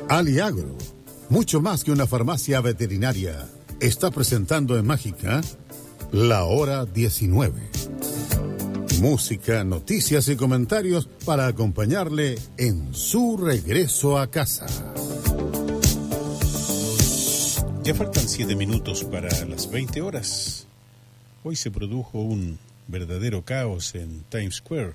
Aliagro, mucho más que una farmacia veterinaria, está presentando en Mágica La Hora 19. Música, noticias y comentarios para acompañarle en su regreso a casa. Ya faltan 7 minutos para las 20 horas. Hoy se produjo un verdadero caos en Times Square,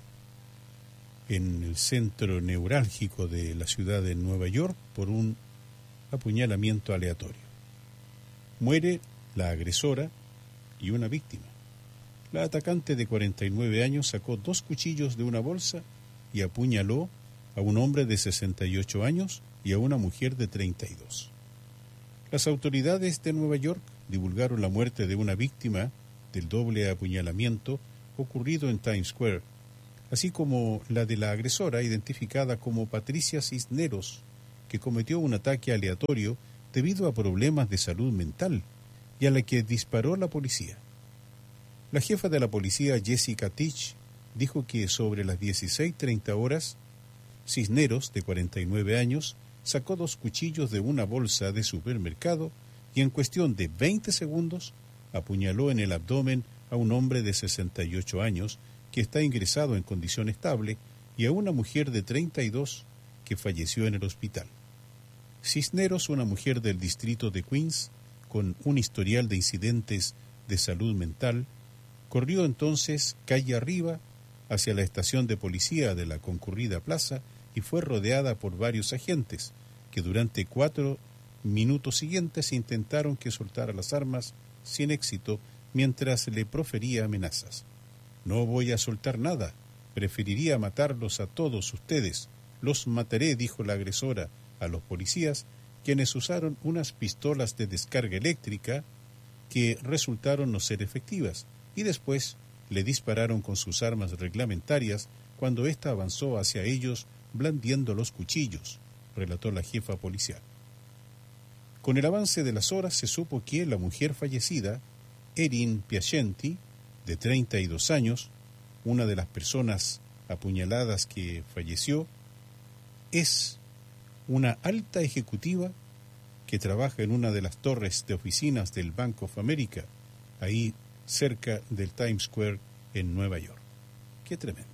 en el centro neurálgico de la ciudad de Nueva York, por un apuñalamiento aleatorio. Muere la agresora y una víctima. La atacante de 49 años sacó 2 cuchillos de una bolsa y apuñaló a un hombre de 68 años y a una mujer de 32. Las autoridades de Nueva York divulgaron la muerte de una víctima del doble apuñalamiento ocurrido en Times Square, así como la de la agresora, identificada como Patricia Cisneros, que cometió un ataque aleatorio debido a problemas de salud mental y a la que disparó la policía. La jefa de la policía, Jessica Teach, dijo que sobre las 16:30 horas, Cisneros, de 49 años, sacó 2 cuchillos de una bolsa de supermercado y en cuestión de 20 segundos apuñaló en el abdomen a un hombre de 68 años que está ingresado en condición estable y a una mujer de 32 que falleció en el hospital. Cisneros, una mujer del distrito de Queens, con un historial de incidentes de salud mental, corrió entonces calle arriba hacia la estación de policía de la concurrida plaza y fue rodeada por varios agentes que durante 4 minutos siguientes intentaron que soltara las armas sin éxito mientras le profería amenazas. No voy a soltar nada, preferiría matarlos a todos ustedes, los mataré, dijo la agresora a los policías, quienes usaron unas pistolas de descarga eléctrica que resultaron no ser efectivas, y después le dispararon con sus armas reglamentarias cuando ésta avanzó hacia ellos blandiendo los cuchillos, relató la jefa policial. Con el avance de las horas se supo que la mujer fallecida, Erin Piacenti, de 32 años, una de las personas apuñaladas que falleció, es una alta ejecutiva que trabaja en una de las torres de oficinas del Bank of America, ahí cerca del Times Square en Nueva York. ¡Qué tremendo!